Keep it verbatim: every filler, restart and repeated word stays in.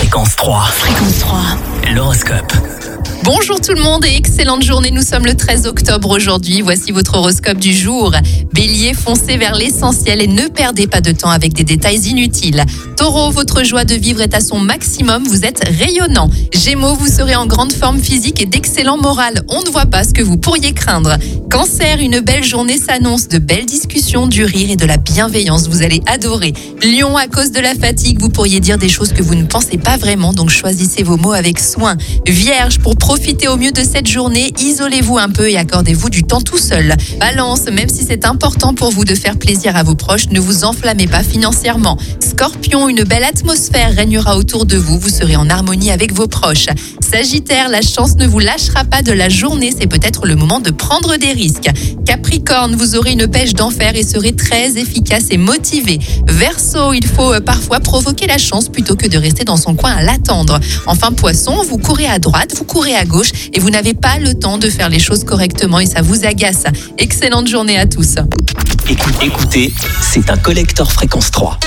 Fréquence trois. Fréquence trois. L'horoscope. Bonjour tout le monde et excellente journée. Nous sommes le treize octobre aujourd'hui. Voici votre horoscope du jour. Bélier, foncez vers l'essentiel et ne perdez pas de temps avec des détails inutiles. Taureau, votre joie de vivre est à son maximum. Vous êtes rayonnant. Gémeaux, vous serez en grande forme physique et d'excellent moral. On ne voit pas ce que vous pourriez craindre. Cancer, une belle journée s'annonce. De belles discussions, du rire et de la bienveillance. Vous allez adorer. Lion, à cause de la fatigue, vous pourriez dire des choses que vous ne pensez pas vraiment. Donc choisissez vos mots avec soin. Vierge, pour profitez au mieux de cette journée, isolez-vous un peu et accordez-vous du temps tout seul. Balance, même si c'est important pour vous de faire plaisir à vos proches, ne vous enflammez pas financièrement. Scorpion, une belle atmosphère régnera autour de vous, vous serez en harmonie avec vos proches. Sagittaire, la chance ne vous lâchera pas de la journée, c'est peut-être le moment de prendre des risques. Capricorne, vous aurez une pêche d'enfer et serez très efficace et motivé. Verseau, il faut parfois provoquer la chance plutôt que de rester dans son coin à l'attendre. Enfin Poisson, vous courez à droite, vous courez à gauche et vous n'avez pas le temps de faire les choses correctement et ça vous agace. Excellente journée à tous. Écoutez, écoutez, c'est un collector Fréquence trois.